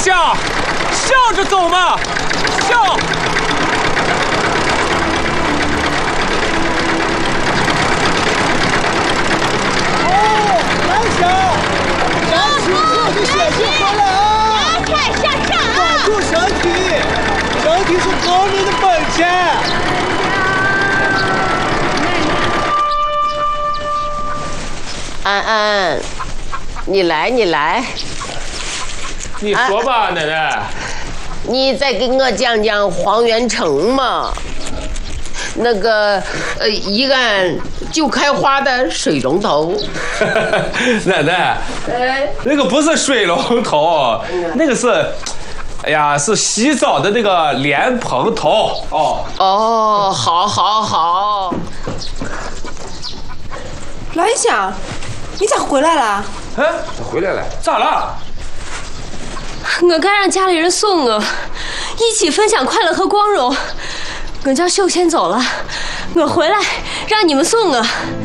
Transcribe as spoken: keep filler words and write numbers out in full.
笑，笑着走嘛，笑。 哦，来小，让起我的血性回来啊！ 快向上啊！ 保住身体，身体是革命的本钱。 安安，你来，你来， 你说吧，啊、奶奶。 你再给我讲讲黄元成嘛？那个呃，一案就开花的水龙头。 奶奶，哎，那个不是水龙头，那个是，哎呀，是洗澡的那个莲蓬头。哦哦，好，好，好。 蓝翔。 你咋回来了？ 哎，咋回来了？咋了？ 我该让家里人送我，一起分享快乐和光荣。我叫秀仙走了，我回来让你们送我。